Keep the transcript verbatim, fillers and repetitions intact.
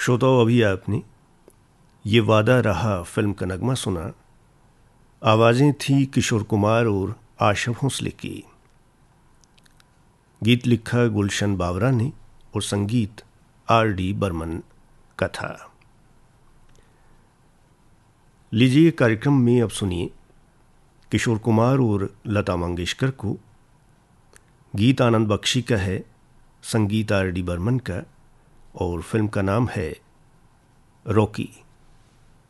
श्रोताओं, अभी आपने ये वादा रहा फिल्म का नगमा सुना। आवाज़ें थी किशोर कुमार और आशा भोसले की। गीत लिखा गुलशन बावरा ने और संगीत आर डी बर्मन का था। लीजिए कार्यक्रम में अब सुनिए किशोर कुमार और लता मंगेशकर को। गीत आनंद बख्शी का है, संगीत आर डी बर्मन का, और फिल्म का नाम है रॉकी।